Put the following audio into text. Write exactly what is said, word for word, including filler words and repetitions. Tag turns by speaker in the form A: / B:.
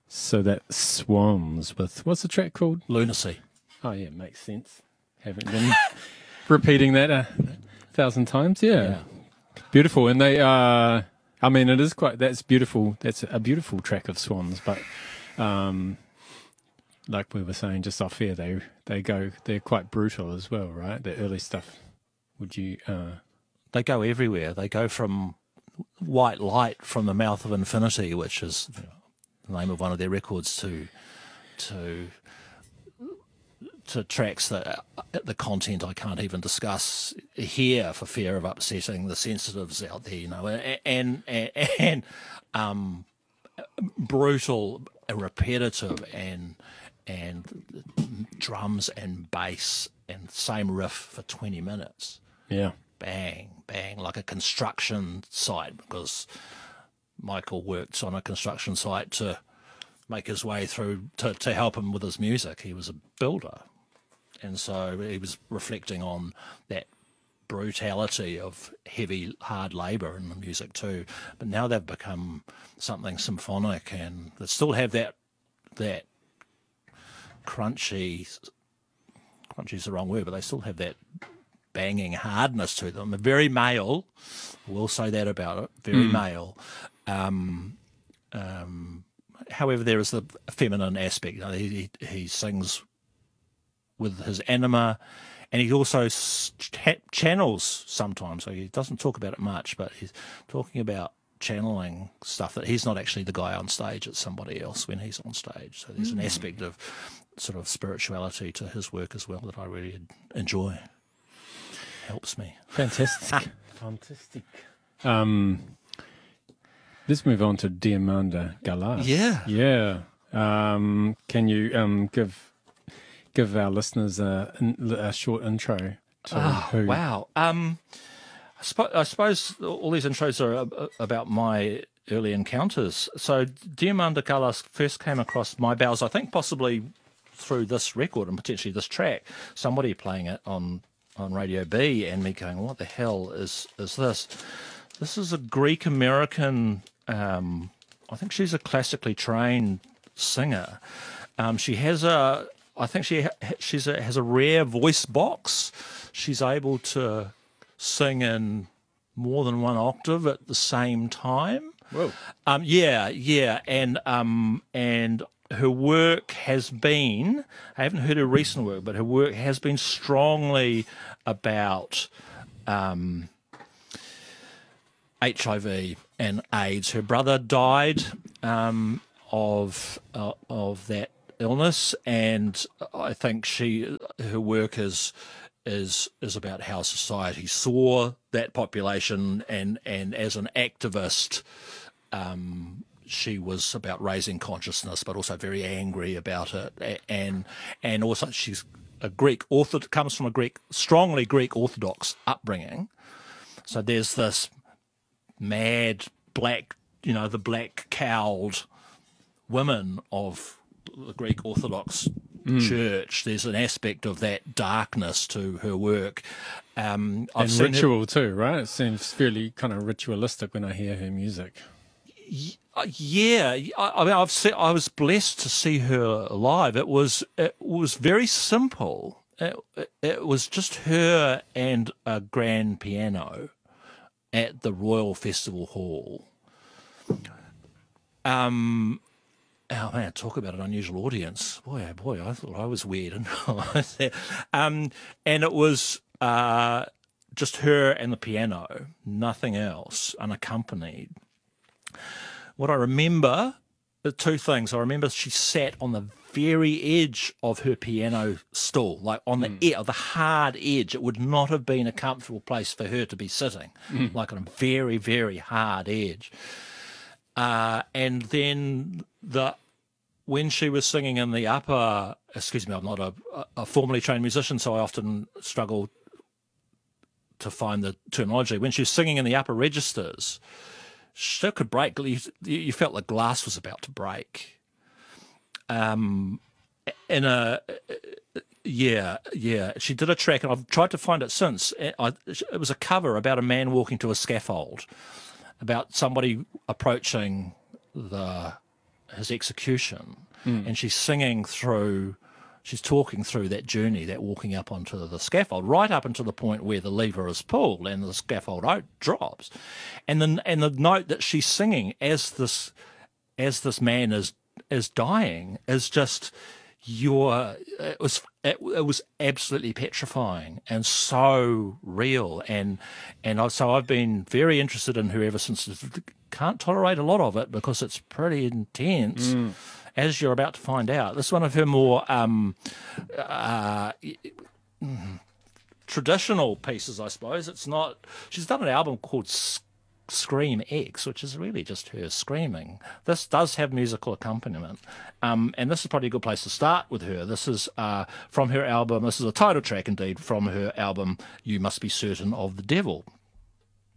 A: So that Swans with, what's the track called?
B: Lunacy.
A: Oh, yeah, makes sense. Haven't been repeating that a thousand times. Yeah.
B: Yeah.
A: Beautiful. And they are, I mean, it is quite, that's beautiful. That's a beautiful track of Swans, but um, like we were saying just off air, they, they go, they're quite brutal as well, right? The early stuff. Would you, uh,
B: They go everywhere. They go from White Light from the Mouth of Infinity, which is you know, the name of one of their records, to to to tracks that uh, the content I can't even discuss here for fear of upsetting the sensitives out there, you know, and and and um, brutal, repetitive, and and drums and bass and same riff for twenty minutes.
A: yeah.
B: Bang, bang, like a construction site, because Michael worked on a construction site to make his way through to, to help him with his music. He was a builder. And so he was reflecting on that brutality of heavy, hard labour in the music too. But now they've become something symphonic, and they still have that that crunchy, crunchy's the wrong word, but they still have that banging hardness to them. Very male, I will say that about it. Very mm. male. Um, um, however, there is the feminine aspect. You know, he, he he sings with his anima, and he also ch- channels sometimes. So he doesn't talk about it much, but he's talking about channeling stuff that he's not actually the guy on stage. It's somebody else when he's on stage. So there's mm. an aspect of sort of spirituality to his work as well that I really enjoy. Helps me.
A: Fantastic. Fantastic. Um, let's move on to Diamanda Galas.
B: Yeah.
A: Yeah. Um, can you um, give give our listeners a, a short intro to
B: oh,
A: who?
B: Wow. Um, I, sp- I suppose all these intros are about my early encounters. So Diamanda Galas first came across my bows, I think possibly through this record and potentially this track, somebody playing it on on Radio B, and me going, what the hell is is this? This is a Greek-American, um, I think she's a classically trained singer. Um, she has a, I think she ha- she's a, has a rare voice box. She's able to sing in more than one octave at the same time.
A: Whoa.
B: Um, yeah, yeah, and um, and her work has been, I haven't heard her recent work, but her work has been strongly about um, H I V and AIDS. Her brother died um, of uh, of that illness, and I think she her work is is is about how society saw that population, and and as an activist, um, she was about raising consciousness, but also very angry about it, and and also she's a Greek author, comes from a Greek, strongly Greek Orthodox upbringing. So there's this mad black, you know, the black cowled women of the Greek Orthodox mm. Church. There's an aspect of that darkness to her work. Um, I've
A: and ritual
B: her,
A: too, right? It seems fairly kind of ritualistic when I hear her music.
B: Yeah, I mean, I've seen, I was blessed to see her live. It was it was very simple. It, it was just her and a grand piano at the Royal Festival Hall. Um, oh man, talk about an unusual audience. Boy, oh boy, I thought I was weird. um, and it was uh, just her and the piano, nothing else, unaccompanied. What I remember, the two things. I remember she sat on the very edge of her piano stool, like on the mm. edge, the hard edge. It would not have been a comfortable place for her to be sitting, mm. like on a very, very hard edge. Uh, and then the when she was singing in the upper, excuse me, I'm not a, a formally trained musician, so I often struggle to find the terminology. When she was singing in the upper registers, she could break. You, you felt the glass was about to break. Um, in a yeah, yeah. She did a track, and I've tried to find it since. I, it was a cover about a man walking to a scaffold, about somebody approaching the his execution, and she's singing through. She's talking through that journey, that walking up onto the scaffold, right up until the point where the lever is pulled and the scaffold out drops, and then and the note that she's singing as this as this man is is dying is just your. It was it, it was absolutely petrifying and so real, and and I, so I've been very interested in her ever since. Can't tolerate a lot of it because it's pretty intense. Mm. As you're about to find out, this is one of her more um, uh, traditional pieces, I suppose. It's not. She's done an album called S- Scream X, which is really just her screaming. This does have musical accompaniment, um, and this is probably a good place to start with her. This is uh, from her album. This is a title track, indeed, from her album "You Must Be Certain of the Devil."